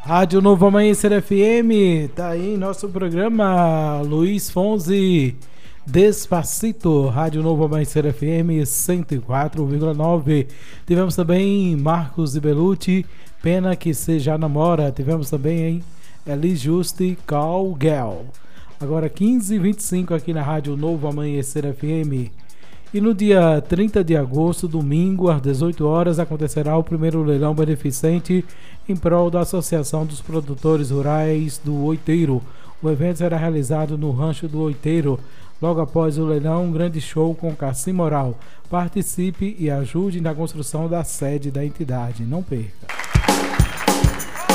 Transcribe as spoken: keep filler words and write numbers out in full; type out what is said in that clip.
Rádio Novo Amanhecer F M, tá aí nosso programa Luiz Fonzi, Despacito, Rádio Novo Amanhecer F M cento e quatro vírgula nove. Tivemos também Marcos e Belucci, Pena que Cê Já Namora. Tivemos também hein, Elis Juste, Call Girl. Agora quinze e vinte e cinco aqui na Rádio Novo Amanhecer F M. E no dia trinta de agosto, domingo, às dezoito horas, acontecerá o primeiro leilão beneficente em prol da Associação dos Produtores Rurais do Oiteiro. O evento será realizado no Rancho do Oiteiro. Logo após o leilão, um grande show com Cassim Moral. Participe e ajude na construção da sede da entidade. Não perca!